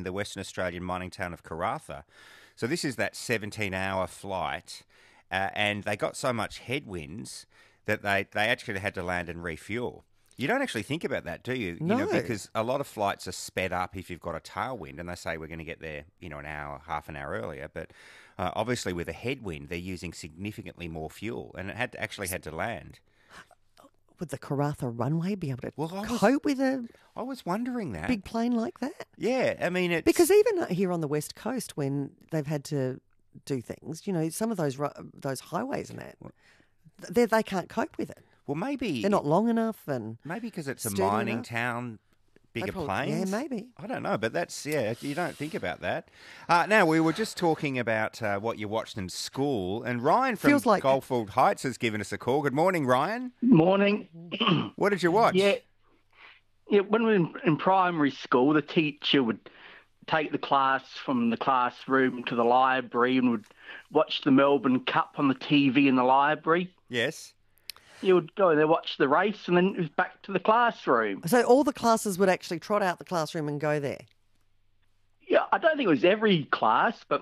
the Western Australian mining town of Karratha. So this is that 17-hour flight, and they got so much headwinds that they actually had to land and refuel. You don't actually think about that, do you? No. You know, because a lot of flights are sped up if you've got a tailwind, and they say we're going to get there, an hour, half an hour earlier. But obviously, with a headwind, they're using significantly more fuel, and it actually had to land. Would the Karratha runway be able to Well, cope with a I was wondering that. big plane like that? Yeah, I mean, it's Because even here on the West Coast, when they've had to do things, some of those highways and that, they can't cope with it. well, maybe They're not long enough, and maybe because it's a sturdy mining enough. town. Bigger probably- planes? yeah, maybe. I don't know, but that's, you don't think about that. Now, we were just talking about what you watched in school, and Ryan from Feels like- Goldfield Heights has given us a call. Good morning, Ryan. Morning. What did you watch? Yeah, when we were in primary school, the teacher would take the class from the classroom to the library and would watch the Melbourne Cup on the TV in the library. Yes. You would go there, watch the race, and then it was back to the classroom. so all the classes would actually trot out the classroom and go there. Yeah, I don't think it was every class, but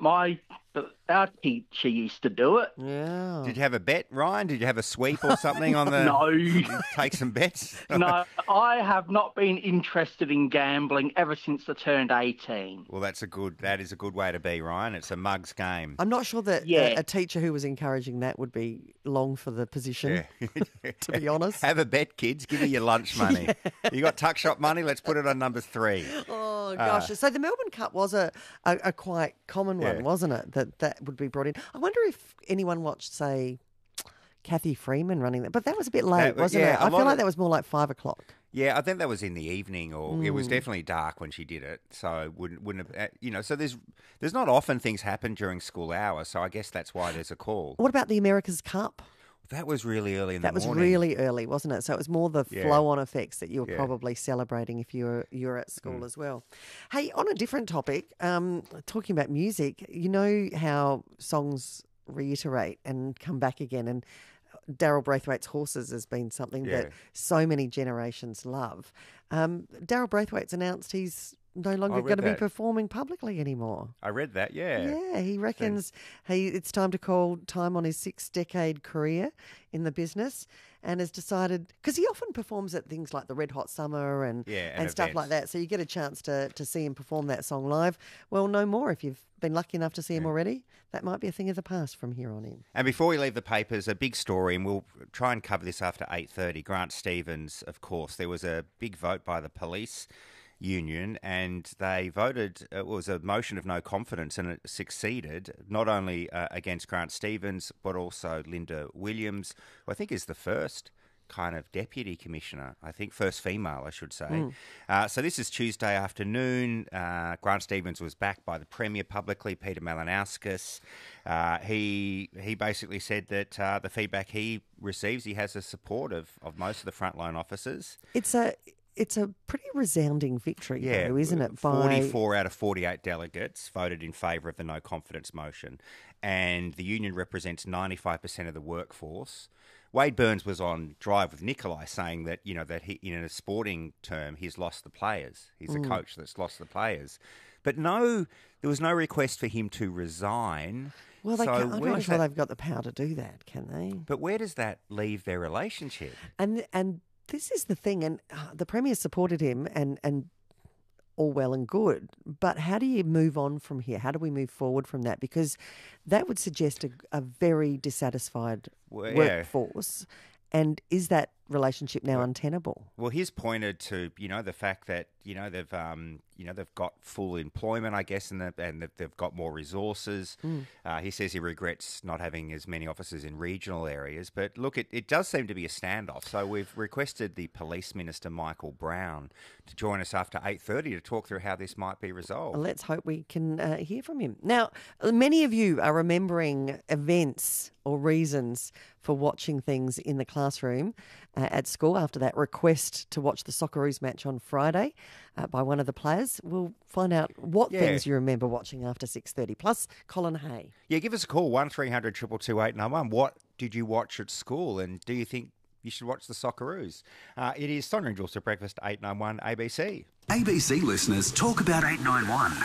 our teacher used to do it. Yeah. Did you have a bet, Ryan? Did you have a sweep or something on the... No. Take some bets? No, I have not been interested in gambling ever since I turned 18. Well, that is a good way to be, Ryan. It's a mug's game. I'm not sure that Yeah. a teacher who was encouraging that would be long for the position, to be honest. Have a bet, kids. Give me your lunch money. You got tuck shop money? Let's put it on number 3. Oh, gosh. So the Melbourne Cup was a quite common one, Yeah. wasn't it, that would be brought in? I wonder if anyone watched, say, Kathy Freeman running that. But that was a bit late, wasn't yeah, it? a I feel lot like of- that was more like 5 o'clock. Yeah, I think that was in the evening, or it was definitely dark when she did it. So it wouldn't have, so there's not often things happen during school hours. So I guess that's why there's a call. What about the America's Cup? That was really early in the That was morning. really early, wasn't it? So it was more the Yeah. flow-on effects that you were Yeah. probably celebrating if you were at school as well. Hey, on a different topic, talking about music, you know how songs reiterate and come back again, and Daryl Braithwaite's Horses has been something Yeah. that so many generations love. Daryl Braithwaite's announced he's no longer read going to be that. performing publicly anymore. I read that, yeah. Yeah, he reckons it's time to call time on his 6-decade career in the business, and has decided, because he often performs at things like the Red Hot Summer and stuff like events. that, so you get a chance to see him perform that song live. Well, no more. If you've been lucky enough to see him already, that might be a thing of the past from here on in. And before we leave the papers, a big story, and we'll try and cover this after 8:30. Grant Stevens, of course, there was a big vote by the police union, and they voted, it was a motion of no confidence, and it succeeded, not only against Grant Stevens, but also Linda Williams, who I think is the first kind of deputy commissioner, I think first female, I should say. So this is Tuesday afternoon. Grant Stevens was backed by the Premier publicly, Peter Malinauskas. He basically said that the feedback he receives, he has the support of most of the frontline officers. It's a pretty resounding victory, though, isn't it? 44 out of 48 delegates voted in favour of the no confidence motion, and the union represents 95% of the workforce. Wade Burns was on Drive with Nikolai saying that, that he, in a sporting term, he's lost the players. He's a coach that's lost the players. But no, there was no request for him to resign. Well, I'm where not does sure that- they've got the power to do that, can they? But where does that leave their relationship? And this is the thing, and the Premier supported him, and all well and good. But how do you move on from here? How do we move forward from that? Because that would suggest a very dissatisfied Well, yeah. workforce. And is that relationship now untenable? Well, he's pointed to the fact that they've got full employment, I guess, and they've got more resources. He says he regrets not having as many officers in regional areas. But look, it does seem to be a standoff. So we've requested the Police Minister Michael Brown to join us after 8:30 to talk through how this might be resolved. Let's hope we can hear from him. Now, many of you are remembering events or reasons for watching things in the classroom at school after that request to watch the Socceroos match on Friday by one of the players. We'll find out what things you remember watching after 6:30. Plus, Colin Hay. Yeah, give us a call, 1300 222 891. What did you watch at school, and do you think you should watch the Socceroos? It is Sonia and Jules for breakfast, 891 ABC. ABC listeners talk about 891.